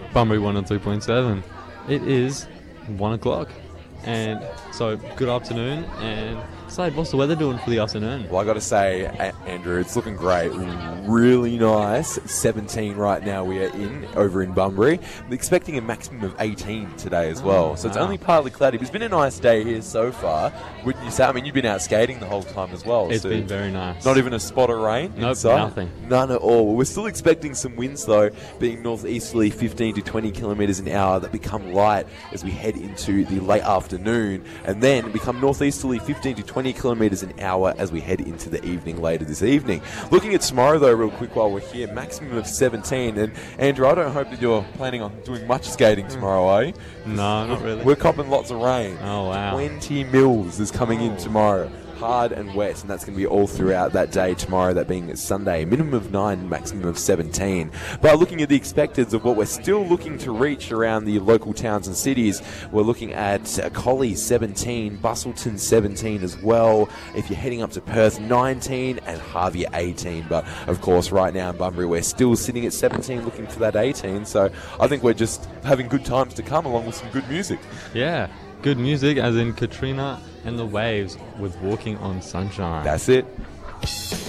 Bunbury 103.7. It is 1 o'clock. And so, good afternoon. And Slade, what's the weather doing for the afternoon? Well, I got to say, Andrew, it's looking great. Really nice. 17 right now we are over in Bunbury. I'm expecting a maximum of 18 today as well. So it's only partly cloudy. But it's been a nice day here so far. Wouldn't you say? I mean, you've been out skating the whole time as well. It's so been very nice. Not even a spot of rain inside? Nothing. None at all. We're still expecting some winds, though, being northeasterly 15 to 20 kilometres an hour that become light as we head into the late afternoon, and then become northeasterly 15 to 20 kilometres an hour as we head into the evening later this evening. Looking at tomorrow, though, real quick while we're here, maximum of 17. And Andrew, I don't hope that you're planning on doing much skating tomorrow, are you? No, not really. We're copping lots of rain. Oh, wow. 20 mils is coming in tomorrow. Hard and wet, and that's going to be all throughout that day tomorrow, that being Sunday. Minimum of 9, maximum of 17. But looking at the expecteds of what we're still looking to reach around the local towns and cities, we're looking at Collie 17, Bustleton 17 as well. If you're heading up to Perth, 19, and Harvey 18. But of course, right now in Bunbury, we're still sitting at 17, looking for that 18. So I think we're just having good times to come, along with some good music. Yeah, good music, as in Katrina and the Waves with Walking on Sunshine. That's it.